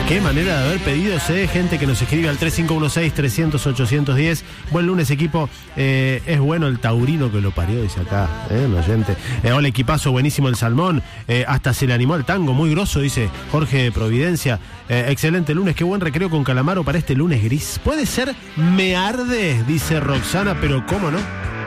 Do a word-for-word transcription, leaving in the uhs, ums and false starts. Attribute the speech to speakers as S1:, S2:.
S1: Qué manera de haber pedidos, ¿eh? Gente que nos escribe al tres cinco uno seis, trescientos, ochocientos diez. Buen lunes, equipo. Eh, es bueno el taurino que lo parió, dice acá, ¿eh? Un oyente. Eh, hola, equipazo, buenísimo el salmón. Eh, hasta se le animó al tango, muy grosso, dice Jorge de Providencia. Eh, excelente lunes, qué buen recreo con Calamaro para este lunes gris. Puede ser me arde, dice Roxana, pero ¿cómo no?